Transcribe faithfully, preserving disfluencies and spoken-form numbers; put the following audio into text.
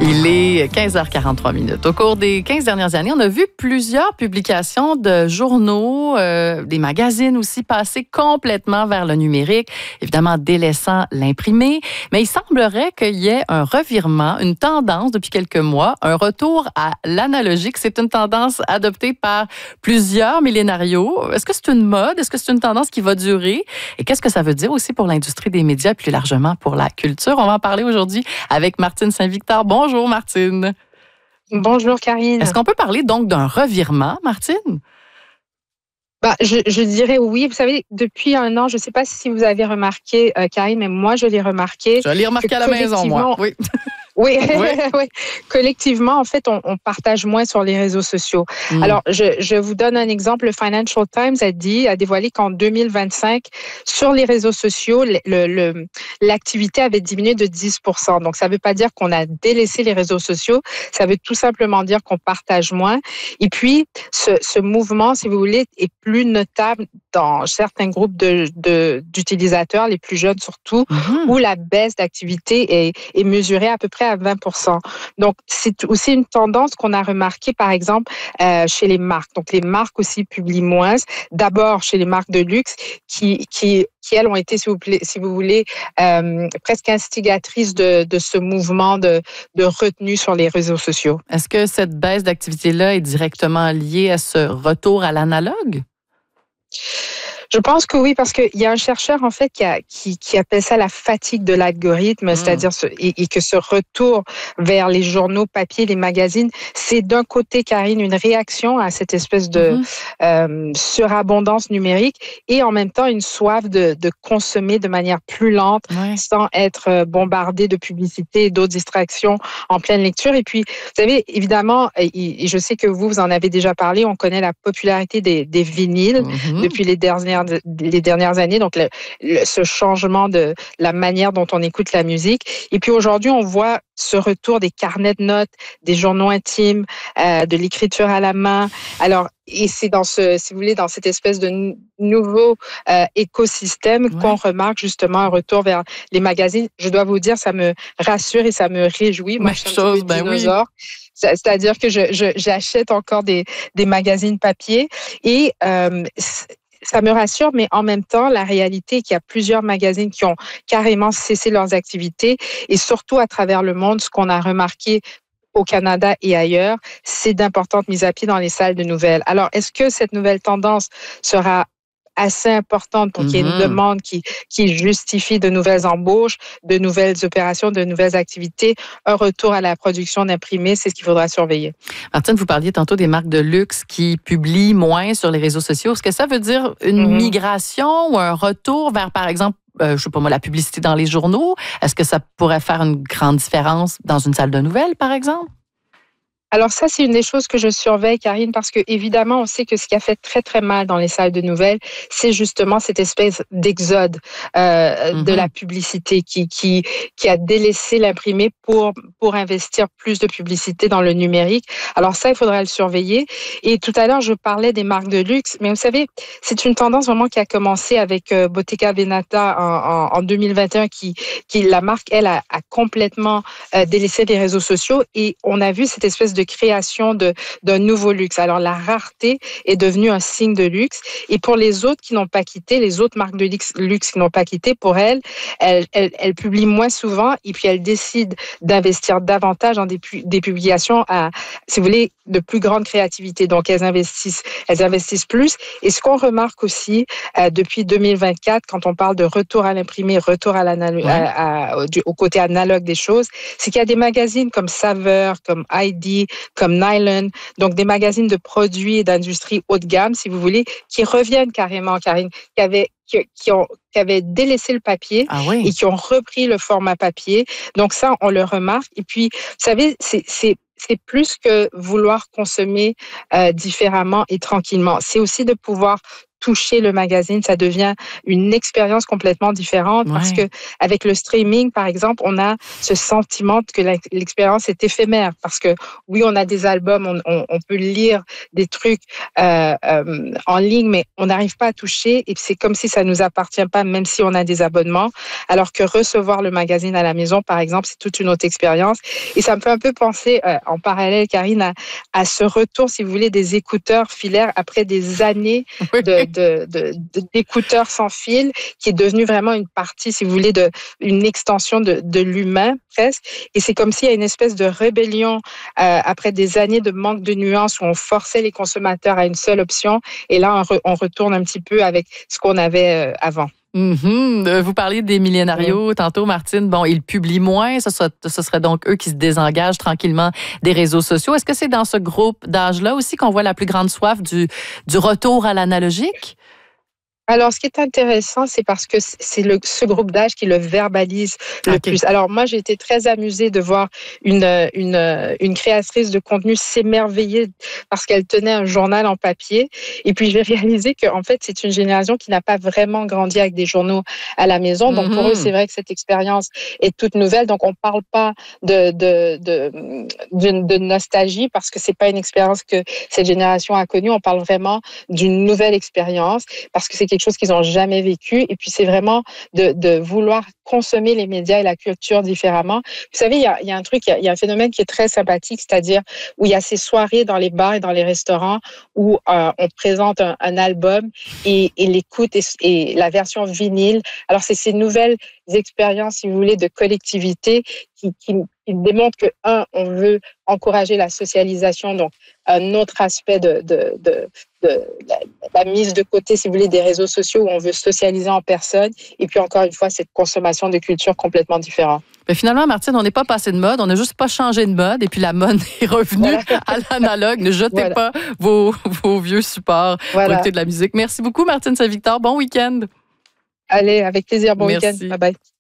Il est quinze heures quarante-trois minutes. Au cours des quinze dernières années, on a vu plusieurs publications de journaux, euh, des magazines aussi passer complètement vers le numérique, évidemment délaissant l'imprimé. Mais il semblerait qu'il y ait un revirement, une tendance depuis quelques mois, un retour à l'analogique. C'est une tendance adoptée par plusieurs millénarios. Est-ce que c'est une mode? Est-ce que c'est une tendance qui va durer? Et qu'est-ce que ça veut dire aussi pour l'industrie des médias, plus largement pour la culture? On va en parler aujourd'hui avec Martine Saint-Victor. Bonjour, Martine. Bonjour, Karine. Est-ce qu'on peut parler donc d'un revirement, Martine? Bah, je, je dirais oui. Vous savez, depuis un an, je ne sais pas si vous avez remarqué, euh, Karine, mais moi, je l'ai remarqué. Je l'ai remarqué à la maison, moi. Oui. Oui, oui. oui. Collectivement, en fait, on, on partage moins sur les réseaux sociaux. Mm. Alors, je, je vous donne un exemple. Le Financial Times a dit, a dévoilé qu'en deux mille vingt-cinq, sur les réseaux sociaux, le, le, l'activité avait diminué de dix pour cent. Donc, ça ne veut pas dire qu'on a délaissé les réseaux sociaux. Ça veut tout simplement dire qu'on partage moins. Et puis, ce, ce mouvement, si vous voulez, est plus notable dans certains groupes de, de, d'utilisateurs, les plus jeunes surtout, mm-hmm. où la baisse d'activité est, est mesurée à peu près à vingt pour cent. Donc, c'est aussi une tendance qu'on a remarquée, par exemple, euh, chez les marques. Donc, les marques aussi publient moins. D'abord, chez les marques de luxe qui, qui, qui elles, ont été, si vous, plaît, si vous voulez, euh, presque instigatrices de, de ce mouvement de, de retenue sur les réseaux sociaux. Est-ce que cette baisse d'activité-là est directement liée à ce retour à l'analogue? Je pense que oui, parce qu'il y a un chercheur, en fait, qui, a, qui, qui appelle ça la fatigue de l'algorithme, mmh. c'est-à-dire ce, et, et que ce retour vers les journaux papier, les magazines, c'est d'un côté, Karine, une réaction à cette espèce de mmh. euh, surabondance numérique et en même temps une soif de, de consommer de manière plus lente, ouais. sans être bombardé de publicité et d'autres distractions en pleine lecture. Et puis, vous savez, évidemment, et, et je sais que vous, vous en avez déjà parlé, on connaît la popularité des, des vinyles mmh. depuis les dernières les dernières années, donc le, le, ce changement de la manière dont on écoute la musique. Et puis aujourd'hui, on voit ce retour des carnets de notes, des journaux intimes, euh, de l'écriture à la main. Alors, et c'est dans ce, si vous voulez, dans cette espèce de n- nouveau euh, écosystème ouais. qu'on remarque justement un retour vers les magazines. Je dois vous dire, ça me rassure et ça me réjouit. Moi, Même je suis chose, un petit peu ben dinosaure. Oui. C'est-à-dire que je, je, j'achète encore des, des magazines papier et euh, ça me rassure, mais en même temps, la réalité est qu'il y a plusieurs magazines qui ont carrément cessé leurs activités et surtout à travers le monde, ce qu'on a remarqué au Canada et ailleurs, c'est d'importantes mises à pied dans les salles de nouvelles. Alors, est-ce que cette nouvelle tendance sera assez importante pour mm-hmm. qu'il y ait une demande qui, qui justifie de nouvelles embauches, de nouvelles opérations, de nouvelles activités, un retour à la production d'imprimés, c'est ce qu'il faudra surveiller. Martine, vous parliez tantôt des marques de luxe qui publient moins sur les réseaux sociaux. Est-ce que ça veut dire une mm-hmm. migration ou un retour vers, par exemple, euh, je sais pas moi, la publicité dans les journaux? Est-ce que ça pourrait faire une grande différence dans une salle de nouvelles, par exemple? Alors ça, c'est une des choses que je surveille, Karine, parce que évidemment, on sait que ce qui a fait très, très mal dans les salles de nouvelles, c'est justement cette espèce d'exode euh, mm-hmm. de la publicité qui, qui, qui a délaissé l'imprimé pour, pour investir plus de publicité dans le numérique. Alors ça, il faudra le surveiller. Et tout à l'heure, je parlais des marques de luxe, mais vous savez, c'est une tendance vraiment qui a commencé avec euh, Bottega Veneta en, en, en deux mille vingt et un, qui, qui la marque, elle, a, a complètement euh, délaissé les réseaux sociaux et on a vu cette espèce de création de, d'un nouveau luxe. Alors, la rareté est devenue un signe de luxe. Et pour les autres qui n'ont pas quitté, les autres marques de luxe, luxe qui n'ont pas quitté, pour elles, elles, elles, elles publient moins souvent et puis elles décident d'investir davantage dans des, des publications à, si vous voulez, de plus grande créativité. Donc, elles investissent, elles investissent plus. Et ce qu'on remarque aussi euh, depuis deux mille vingt-quatre, quand on parle de retour à l'imprimé, retour à l'analo- ouais. à, à, du, au côté analogue des choses, c'est qu'il y a des magazines comme Saveur, comme Heidi, comme Nylon, donc des magazines de produits et d'industrie haut de gamme, si vous voulez, qui reviennent carrément, Karine, qui avaient, qui, qui ont, qui avaient délaissé le papier ah oui. et qui ont repris le format papier. Donc ça, on le remarque. Et puis, vous savez, c'est, c'est c'est plus que vouloir consommer euh, différemment et tranquillement. C'est aussi de pouvoir toucher le magazine, ça devient une expérience complètement différente, ouais. Parce que avec le streaming, par exemple, on a ce sentiment que l'expérience est éphémère, parce que oui, on a des albums, on, on, on peut lire des trucs euh, euh, en ligne, mais on n'arrive pas à toucher, et c'est comme si ça nous appartient pas, même si on a des abonnements, alors que recevoir le magazine à la maison, par exemple, c'est toute une autre expérience. Et ça me fait un peu penser, euh, en parallèle, Karine, à, à ce retour, si vous voulez, des écouteurs filaires après des années oui. de, de, de, de, d'écouteurs sans fil, qui est devenu vraiment une partie, si vous voulez, de, une extension de, de l'humain, presque. Et c'est comme s'il y a une espèce de rébellion euh, après des années de manque de nuances où on forçait les consommateurs à une seule option. Et là, on, re, on retourne un petit peu avec ce qu'on avait euh, avant. Mm-hmm. Vous parliez des millénarios oui. tantôt, Martine. Bon, ils publient moins. Ce serait, ce serait donc eux qui se désengagent tranquillement des réseaux sociaux. Est-ce que c'est dans ce groupe d'âge-là aussi qu'on voit la plus grande soif du, du retour à l'analogique? Alors, ce qui est intéressant, c'est parce que c'est le, ce groupe d'âge qui le verbalise le okay. plus. Alors, moi, j'ai été très amusée de voir une, une, une créatrice de contenu s'émerveiller parce qu'elle tenait un journal en papier. Et puis, j'ai réalisé qu'en fait, c'est une génération qui n'a pas vraiment grandi avec des journaux à la maison. Donc, mm-hmm. pour eux, c'est vrai que cette expérience est toute nouvelle. Donc, on ne parle pas de, de, de, de, de nostalgie parce que ce n'est pas une expérience que cette génération a connue. On parle vraiment d'une nouvelle expérience parce que c'est quelque chose qu'ils n'ont jamais vécu. Et puis, c'est vraiment de, de vouloir consommer les médias et la culture différemment. Vous savez, il y a, il y a un truc, il y a, il y a un phénomène qui est très sympathique, c'est-à-dire où il y a ces soirées dans les bars et dans les restaurants où euh, on présente un, un album et, et l'écoute et, et la version vinyle. Alors, c'est ces nouvelles expériences, si vous voulez, de collectivité qui, qui, qui démontrent que, un, on veut encourager la socialisation, donc un autre aspect de, de, de, de la, la mise de côté, si vous voulez, des réseaux sociaux où on veut socialiser en personne. Et puis, encore une fois, cette consommation de culture complètement différente. Mais finalement, Martine, on n'est pas passé de mode, on n'a juste pas changé de mode et puis la mode est revenue voilà. à l'analogue. Ne jetez voilà. pas vos, vos vieux supports voilà. pour écouter de la musique. Merci beaucoup, Martine Saint-Victor. Bon week-end. Allez, avec plaisir. Bon Merci. week-end. Bye bye.